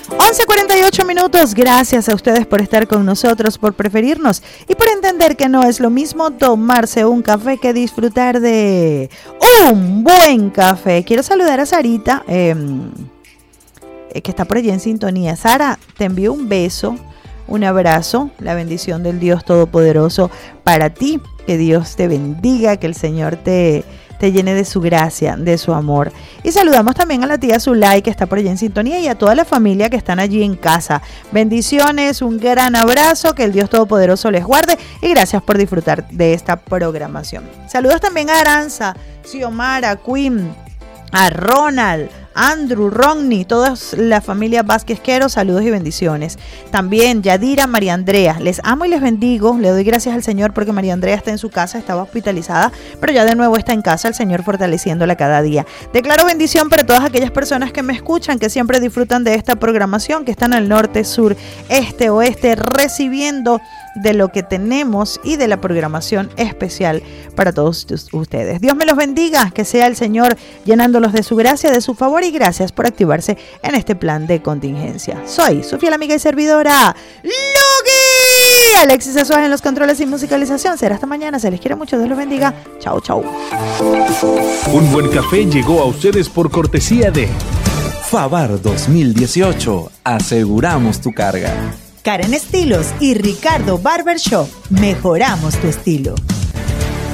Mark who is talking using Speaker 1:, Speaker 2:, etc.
Speaker 1: 11:48. Gracias a ustedes por estar con nosotros, por preferirnos y por entender que no es lo mismo tomarse un café que disfrutar de un buen café. Quiero saludar a Sarita, que está por allí en sintonía. Sara, te envío un beso, un abrazo, la bendición del Dios Todopoderoso para ti. Que Dios te bendiga, que el Señor te llene de su gracia, de su amor. Y saludamos también a la tía Zulay, que está por allí en sintonía, y a toda la familia que están allí en casa. Bendiciones, un gran abrazo, que el Dios Todopoderoso les guarde y gracias por disfrutar de esta programación. Saludos también a Aranza, Xiomara, Queen, a Ronald, Andrew, Ronnie, toda la familia Vázquez Quero, saludos y bendiciones. También Yadira, María Andrea, les amo y les bendigo. Le doy gracias al Señor porque María Andrea está en su casa, estaba hospitalizada, pero ya de nuevo está en casa, el Señor fortaleciéndola cada día. Declaro bendición para todas aquellas personas que me escuchan, que siempre disfrutan de esta programación, que están al norte, sur, este, oeste, recibiendo de lo que tenemos y de la programación especial para todos ustedes. Dios me los bendiga, que sea el Señor llenándolos de su gracia, de su favor, y gracias por activarse en este plan de contingencia. Soy su fiel amiga y servidora, Luqui. Alexis Azuaz en los controles y musicalización. Será hasta mañana, se les quiere mucho, Dios los bendiga. Chau, chau.
Speaker 2: Un buen café llegó a ustedes por cortesía de
Speaker 3: Favar 2018. Aseguramos tu carga.
Speaker 4: Karen Estilos y Ricardo Barbershop. Mejoramos tu estilo.